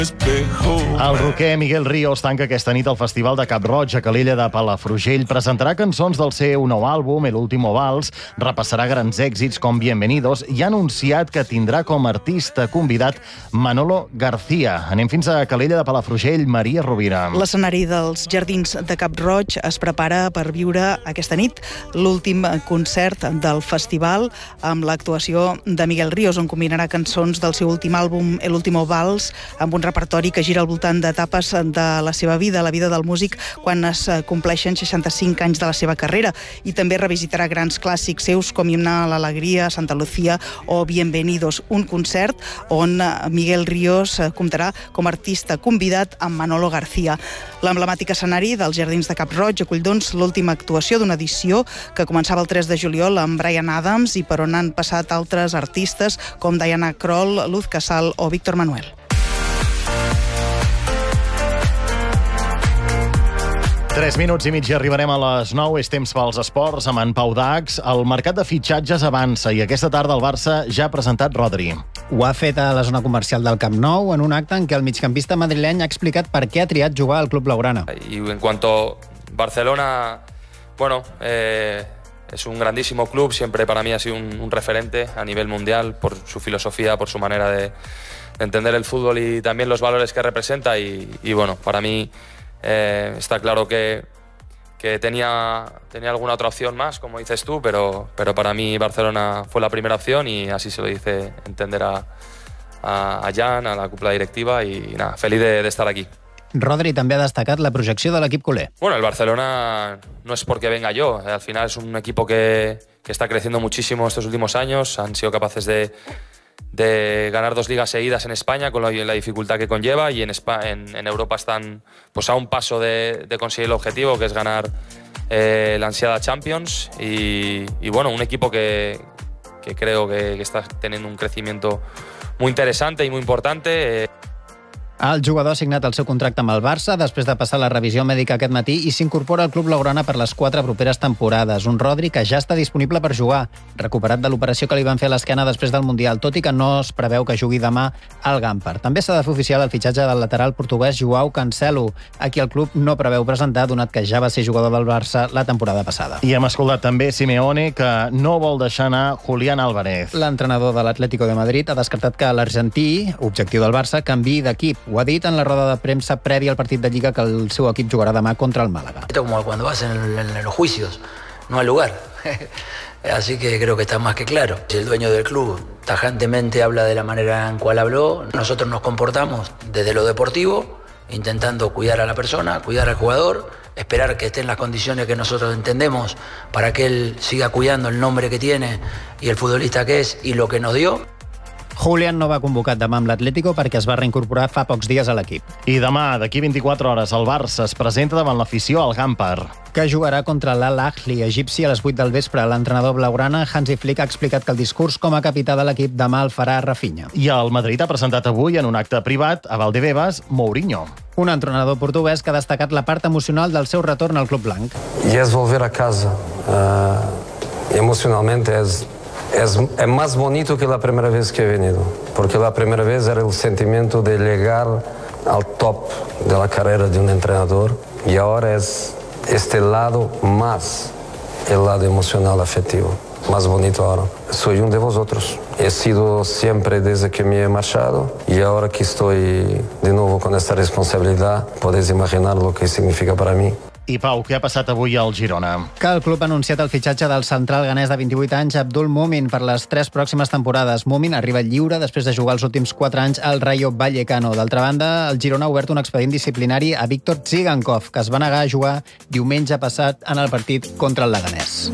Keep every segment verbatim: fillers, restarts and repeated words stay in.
El roquer Miguel Ríos tanca aquesta nit al Festival de Cap-roig a Calella de Palafrugell. Presentarà cançons del seu nou àlbum, El último vals, repassarà grans èxits com Bienvenidos i ha anunciat que tindrà com a artista convidat Manolo García. Anem fins a Calella de Palafrugell, Maria Rovira. L'escenari dels Jardins de Cap-roig es prepara per viure aquesta nit l'últim concert del festival amb l'actuació de Miguel Ríos, on combinarà cançons del seu últim àlbum, El último vals, amb un repertori que gira al voltant d'etapes de la seva vida, la vida del músic quan es compleixen seixanta-cinc anys de la seva carrera, i també revisitarà grans clàssics seus com Himne a l'Alegria, Santa Lucía o Bienvenidos, un concert on Miguel Ríos comptarà com a artista convidat amb Manolo García. L'emblemàtic escenari dels Jardins de Cap-roig acull doncs l'última actuació d'una edició que començava el tres de juliol amb Bryan Adams i per on han passat altres artistes com Diana Krall, Luz Casal o Víctor Manuel. Tres minuts i mig i arribarem a les nou. És temps pels esports amb en Pau Dax. El mercat de fitxatges avança i aquesta tarda el Barça ja ha presentat Rodri. Ho ha fet a la zona comercial del Camp Nou en un acte en què el migcampista madrileny ha explicat per què ha triat jugar al club blaugrana. Y en cuanto a Barcelona, bueno, eh, es un grandísimo club, siempre para mí ha sido un, un referente a nivel mundial por su filosofía, por su manera de, de entender el fútbol y también los valores que representa y, y bueno, para mí Eh, está claro que, que tenía, tenía alguna otra opción más, como dices tú, pero, pero para mí Barcelona fue la primera opción y así se lo hice entender a, a, a Jan, a la cúpula directiva y nada, feliz de, de estar aquí. Rodri també ha destacat la projecció de l'equip culer. Bueno, el Barcelona no es porque venga yo, al final es un equipo que, que está creciendo muchísimo estos últimos años, han sido capaces de de ganar dos ligas seguidas en España con la, la dificultad que conlleva y en, España, en, en Europa están pues, a un paso de, de conseguir el objetivo, que es ganar eh, la ansiada Champions y, y bueno, un equipo que, que creo que, que está teniendo un crecimiento muy interesante y muy importante. Eh. El jugador ha signat el seu contracte amb el Barça després de passar la revisió mèdica aquest matí i s'incorpora al club blaugrana per les quatre properes temporades. Un Rodri que ja està disponible per jugar, recuperat de l'operació que li van fer a l'esquena després del Mundial, tot i que no es preveu que jugui demà al Gampar. També s'ha de fer oficial el fitxatge del lateral portuguès Joao Cancelo, a qui el club no preveu presentar, donat que ja va ser jugador del Barça la temporada passada. I hem escoltat també Simeone, que no vol deixar anar Julián Álvarez. L'entrenador de l'Atlético de Madrid ha descartat que l'argentí, objectiu del Barça, canviï d'equip. Ho ha dit en la roda de premsa prèvia al partit de Lliga que el seu equip jugarà demà contra el Málaga. Esto como cuando vas en, en, en los juicios, no hay lugar. Así que creo que está más que claro. Si el dueño del club tajantemente habla de la manera en cual habló, nosotros nos comportamos desde lo deportivo, intentando cuidar a la persona, cuidar al jugador, esperar que esté en las condiciones que nosotros entendemos para que él siga cuidando el nombre que tiene y el futbolista que es y lo que nos dio. Julián no va convocat demà amb l'Atlético perquè es va reincorporar fa pocs dies a l'equip. I demà, d'aquí vint-i-quatre hores, el Barça es presenta davant l'afició al Gampar, que jugarà contra l'Al-Ahly egipci a les vuit del vespre. L'entrenador blaugrana, Hansi Flick, ha explicat que el discurs com a capità de l'equip demà el farà Rafinha. I el Madrid ha presentat avui en un acte privat a Valdebebas Mourinho, un entrenador portuguès que ha destacat la part emocional del seu retorn al club blanc. I és volver a casa. Uh, emocionalmente és Es, es más bonito que la primera vez que he venido, porque la primera vez era el sentimiento de llegar al top de la carrera de un entrenador y ahora es este lado más, el lado emocional afectivo, más bonito ahora. Soy uno de vosotros, he sido siempre desde que me he marchado y ahora que estoy de nuevo con esta responsabilidad, podéis imaginar lo que significa para mí. I Pau, què ha passat avui al Girona? Que el club ha anunciat el fitxatge del central ganès de vint-i-vuit anys, Abdul Mumin, per les tres pròximes temporades. Mumin arriba lliure després de jugar els últims quatre anys al Rayo Vallecano. D'altra banda, el Girona ha obert un expedient disciplinari a Víctor Tsigankov, que es va negar a jugar diumenge passat en el partit contra el Leganés.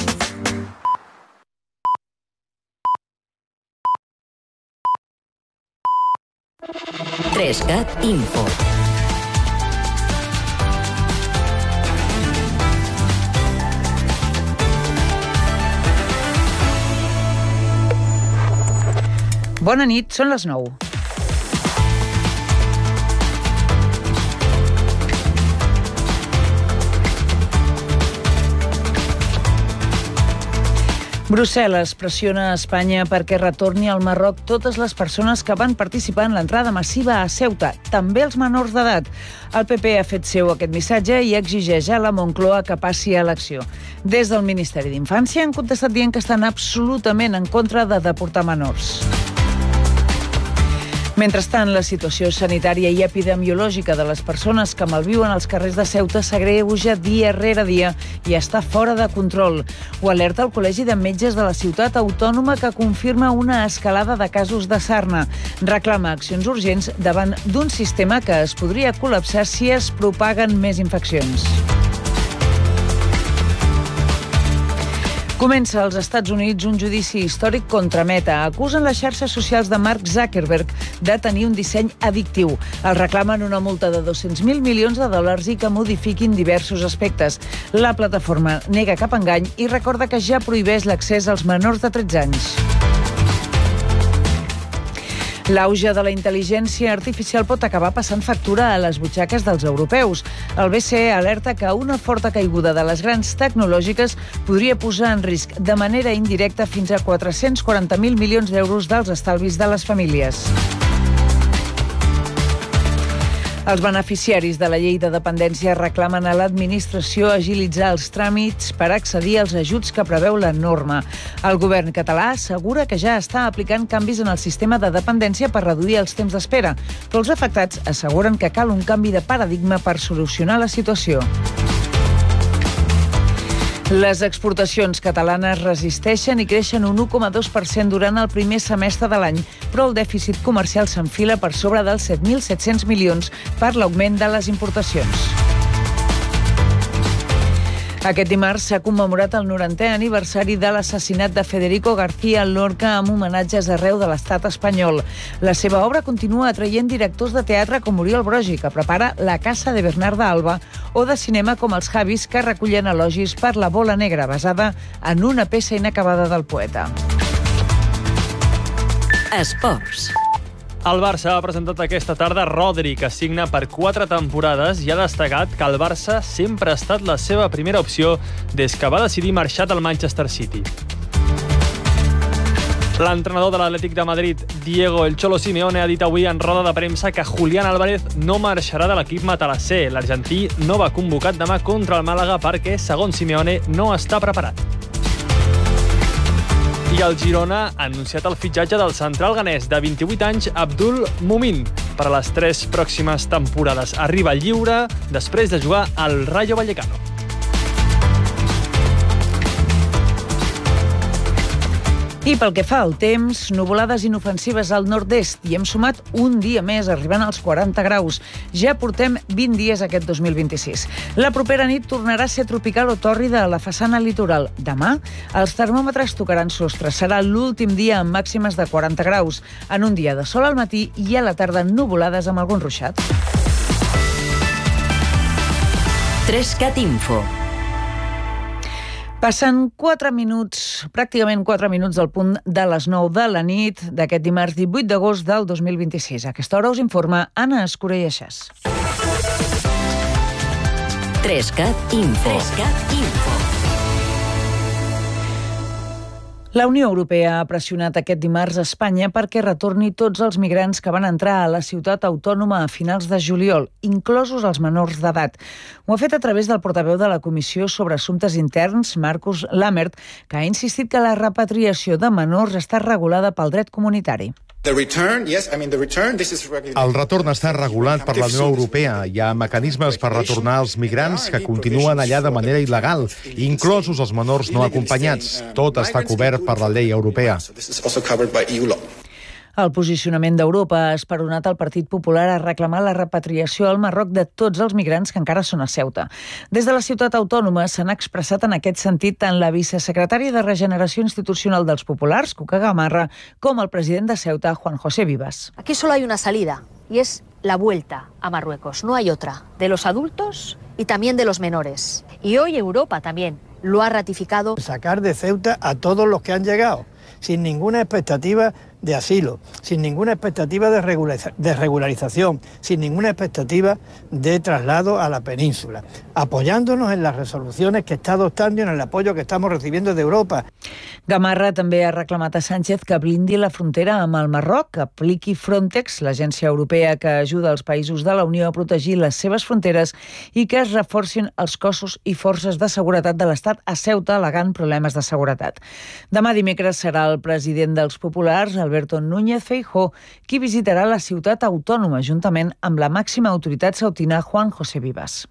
tres cat Info. Bona nit, són les nou. Brussel·les pressiona a Espanya perquè retorni al Marroc totes les persones que van participar en l'entrada massiva a Ceuta, també els menors d'edat. El P P ha fet seu aquest missatge i exigeix a la Moncloa que passi a l'acció. Des del Ministeri d'Infància han contestat dient que estan absolutament en contra de deportar menors. Mentrestant, la situació sanitària i epidemiològica de les persones que malviuen als carrers de Ceuta s'agreuja dia rere dia i està fora de control. Ho alerta el Col·legi de Metges de la ciutat autònoma, que confirma una escalada de casos de sarna. Reclama accions urgents davant d'un sistema que es podria col·lapsar si es propaguen més infeccions. Comença als Estats Units un judici històric contra Meta. Acusen les xarxes socials de Mark Zuckerberg de tenir un disseny addictiu. Els reclamen una multa de dos-cents mil milions de dòlars i que modifiquin diversos aspectes. La plataforma nega cap engany i recorda que ja prohibeix l'accés als menors de tretze anys. L'auge de la intel·ligència artificial pot acabar passant factura a les butxaques dels europeus. El B C E alerta que una forta caiguda de les grans tecnològiques podria posar en risc de manera indirecta fins a quatre-cents quaranta mil milions d'euros dels estalvis de les famílies. Els beneficiaris de la llei de dependència reclamen a l'administració agilitzar els tràmits per accedir als ajuts que preveu la norma. El govern català assegura que ja està aplicant canvis en el sistema de dependència per reduir els temps d'espera, però els afectats asseguren que cal un canvi de paradigma per solucionar la situació. Les exportacions catalanes resisteixen i creixen un u coma dos per cent durant el primer semestre de l'any, però el dèficit comercial s'enfila per sobre dels set mil set-cents milions per l'augment de les importacions. Aquest dimarts s'ha commemorat el norantè aniversari de l'assassinat de Federico García Lorca amb homenatges arreu de l'estat espanyol. La seva obra continua atraient directors de teatre com Oriol Brogi, que prepara La Casa de Bernarda Alba, o de cinema com Els Javis, que recullen elogis per La Bola Negra, basada en una peça inacabada del poeta. Esports. El Barça ha presentat aquesta tarda Rodri, que signa per quatre temporades, i ha destacat que el Barça sempre ha estat la seva primera opció des que va decidir marxar del Manchester City. L'entrenador de l'Atlètic de Madrid, Diego El Cholo Simeone, ha dit avui en roda de premsa que Julián Álvarez no marxarà de l'equip matalassé. L'argentí no va convocat demà contra el Màlaga perquè, segons Simeone, no està preparat. I el Girona ha anunciat el fitxatge del central ghanès de vint-i-vuit anys, Abdul Mumin, per a les tres pròximes temporades. Arriba lliure després de jugar al Rayo Vallecano. I pel que fa al temps, nuvolades inofensives al nord-est, i hem sumat un dia més, arribant als quaranta graus. Ja portem vint dies aquest dos mil vint-i-sis. La propera nit tornarà a ser tropical o tòrrida a la façana litoral. Demà, els termòmetres tocaran sostre. Serà l'últim dia amb màximes de quaranta graus, en un dia de sol al matí i a la tarda nuvolades amb algun ruixat. Trescat Info. Passen quatre minuts, pràcticament quatre minuts del punt de les nou de la nit d'aquest dimarts divuit d'agost del dos mil vint-i-sis. A aquesta hora us informa Anna Escura i Aixàs. Trescat Info. Trescat Info. La Unió Europea ha pressionat aquest dimarts a Espanya perquè retorni tots els migrants que van entrar a la ciutat autònoma a finals de juliol, inclosos els menors d'edat. Ho ha fet a través del portaveu de la Comissió sobre Assumptes Interns, Markus Lammert, que ha insistit que la repatriació de menors està regulada pel dret comunitari. El retorn està regulat per la Unió Europea. Hi ha mecanismes per retornar els migrants que continuen allà de manera il·legal, inclosos els menors no acompanyats. Tot està cobert per la llei europea. El posicionament d'Europa ha esperonat el Partit Popular a reclamar la repatriació al Marroc de tots els migrants que encara són a Ceuta. Des de la ciutat autònoma s'han expressat en aquest sentit tant la vicesecretària de Regeneració Institucional dels Populars, Cuca Gamarra, com el president de Ceuta, Juan José Vivas. Aquí solo hay una salida, y es la vuelta a Marruecos. No hay otra. De los adultos y también de los menores. Y hoy Europa también lo ha ratificado. Sacar de Ceuta a todos los que han llegado, sin ninguna expectativa de asilo, sin ninguna expectativa de regularización, sin ninguna expectativa de traslado a la península, apoyándonos en las resoluciones que está adoptando y en el apoyo que estamos recibiendo de Europa. Gamarra també ha reclamat a Sánchez que blindi la frontera amb el Marroc, que apliqui Frontex, l'agència europea que ajuda els països de la Unió a protegir les seves fronteres, i que es reforcin els cossos i forces de seguretat de l'Estat a Ceuta, al·legant problemes de seguretat. Demà dimecres serà el president dels populars, Alberto Núñez Feijóo, qui visitarà la ciutat autònoma juntament amb la màxima autoritat ceutina, Juan José Vivas.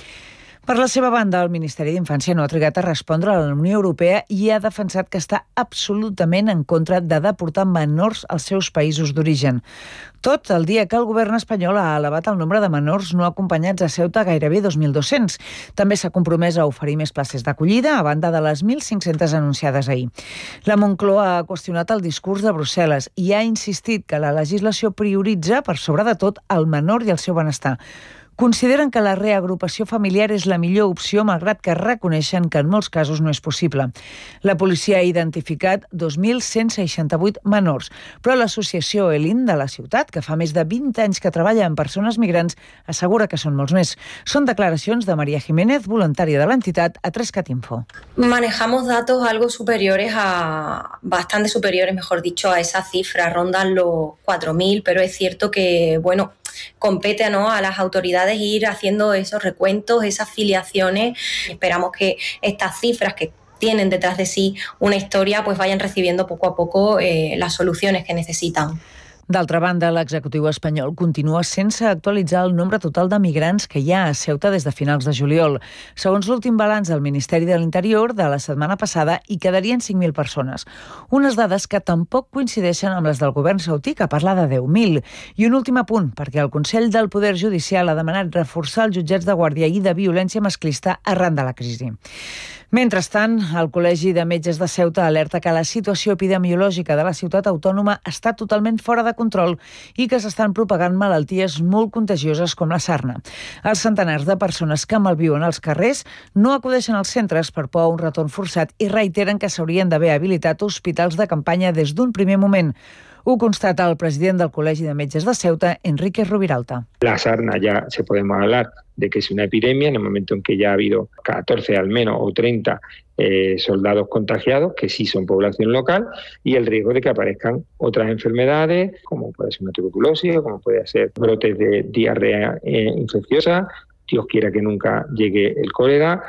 Per la seva banda, el Ministeri d'Infància no ha trigat a respondre a la Unió Europea i ha defensat que està absolutament en contra de deportar menors als seus països d'origen. Tot el dia que el govern espanyol ha elevat el nombre de menors no acompanyats a Ceuta a gairebé dos mil dos-cents. També s'ha compromès a oferir més places d'acollida, a banda de les mil cinc-centes anunciades ahir. La Moncloa ha qüestionat el discurs de Brussel·les i ha insistit que la legislació prioritza, per sobre de tot, el menor i el seu benestar. Consideren que la reagrupació familiar és la millor opció, malgrat que reconeixen que en molts casos no és possible. La policia ha identificat dos mil cent seixanta-vuit menors, però l'associació Elin de la ciutat, que fa més de vint anys que treballa amb persones migrants, assegura que són molts més. Són declaracions de María Jiménez, voluntària de l'entitat, a tres cat info. Manejamos datos algo superiores a, bastante superiores, mejor dicho, a esa cifra, rondan los cuatro mil, pero es cierto que, bueno, compete, ¿no?, a las autoridades ir haciendo esos recuentos, esas filiaciones. Esperamos que estas cifras que tienen detrás de sí una historia pues vayan recibiendo poco a poco eh, las soluciones que necesitan. D'altra banda, l'executiu espanyol continua sense actualitzar el nombre total de migrants que hi ha a Ceuta des de finals de juliol. Segons l'últim balanç del Ministeri de l'Interior de la setmana passada, hi quedarien cinc mil persones. Unes dades que tampoc coincideixen amb les del govern sautí, que parla de deu mil. I un últim apunt, perquè el Consell del Poder Judicial ha demanat reforçar els jutjats de guàrdia i de violència masclista arran de la crisi. Mentrestant, el Col·legi de Metges de Ceuta alerta que la situació epidemiològica de la ciutat autònoma està totalment fora de control i que s'estan propagant malalties molt contagioses com la sarna. Els centenars de persones que malviuen als carrers no acudeixen als centres per por a un retorn forçat i reiteren que s'haurien d'haver habilitat hospitals de campanya des d'un primer moment. Ho constata el president del Col·legi de Metges de Ceuta, Enrique Rubiralta. La sarna ya se podemos hablar de que es una epidemia en el momento en que ya ha habido catorce al menos o treinta eh, soldados contagiados, que sí son población local, y el riesgo de que aparezcan otras enfermedades, como puede ser una tuberculosis, como puede ser brotes de diarrea eh, infecciosa, Dios quiera que nunca llegue el cólera.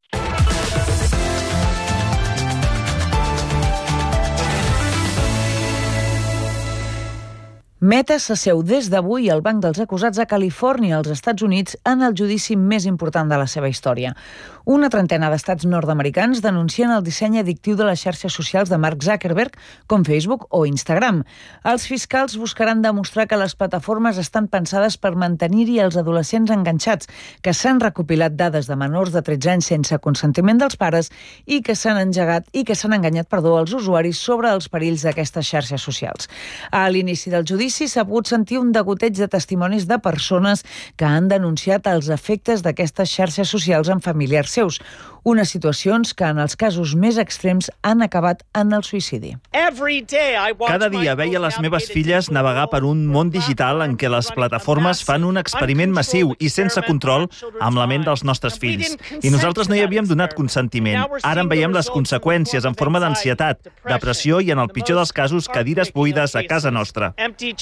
Meta s'asseu des d'avui al banc dels acusats a Califòrnia, als Estats Units, en el judici més important de la seva història. Una trentena d'estats nord-americans denuncien el disseny addictiu de les xarxes socials de Mark Zuckerberg, com Facebook o Instagram. Els fiscals buscaran demostrar que les plataformes estan pensades per mantenir-hi els adolescents enganxats, que s'han recopilat dades de menors de tretze anys sense consentiment dels pares i que s'han engegat i que s'han enganyat, perdó, els usuaris sobre els perills d'aquestes xarxes socials. A l'inici del judici s'ha pogut sentir un degoteig de testimonis de persones que han denunciat els efectes d'aquestes xarxes socials en familiars seus, unes situacions que en els casos més extrems han acabat en el suïcidi. Cada dia veia les meves filles navegar per un món digital en què les plataformes fan un experiment massiu i sense control amb la ment dels nostres fills. I nosaltres no hi havíem donat consentiment. Ara en veiem les conseqüències en forma d'ansietat, depressió i, en el pitjor dels casos, cadires buides a casa nostra.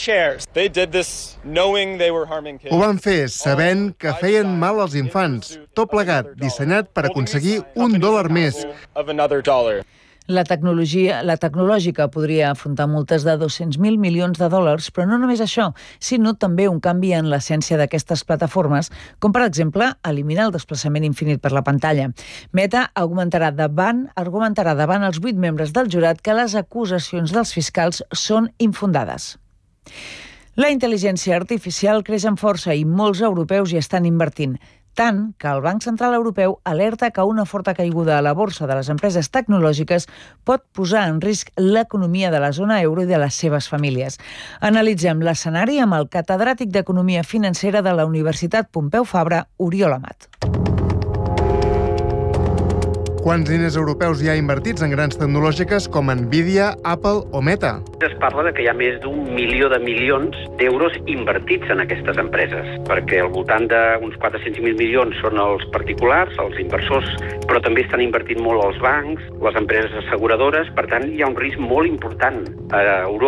Ho van fer sabent que feien mal als infants, tot plegat, dissenyat per aconseguir un dòlar més. La tecnologia, la tecnològica podria afrontar multes de dos-cents mil milions de dòlars, però no només això, sinó també un canvi en l'essència d'aquestes plataformes, com per exemple eliminar el desplaçament infinit per la pantalla. Meta argumentarà davant, argumentarà davant els vuit membres del jurat que les acusacions dels fiscals són infundades. La intel·ligència artificial creix amb força i molts europeus hi estan invertint. Tant que el Banc Central Europeu alerta que una forta caiguda a la borsa de les empreses tecnològiques pot posar en risc l'economia de la zona euro i de les seves famílies. Analitzem l'escenari amb el catedràtic d'Economia Financera de la Universitat Pompeu Fabra, Oriol Amat. Quants diners europeus hi ha invertits en grans tecnològiques com Nvidia, Apple o Meta? Es parla de que hi ha més d'un milió de milions d'euros invertits en aquestes empreses, perquè al voltant d'uns quatre-cents mil milions són els particulars, els inversors, però també estan invertint molt els bancs, les empreses asseguradores, per tant hi ha un risc molt important a Europa